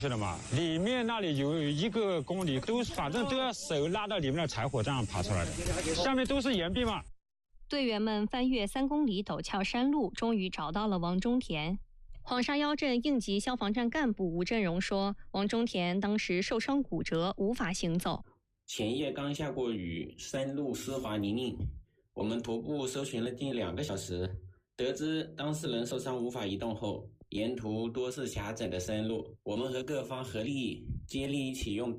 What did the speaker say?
是的嘛，里面那里有1个公里，反正都要手拉到里面的柴火这样爬出来的，下面都是岩壁嘛。 队员们翻越3公里陡峭山路，终于找到了王中田。黄沙腰镇应急消防站干部吴振荣说，王中田当时受伤骨折，无法行走。 前夜刚下过雨，山路湿滑泥泞，我们徒步搜寻了近2个小时，得知当事人受伤无法移动后，沿途多是狭窄的山路，我们和各方合力接力一起用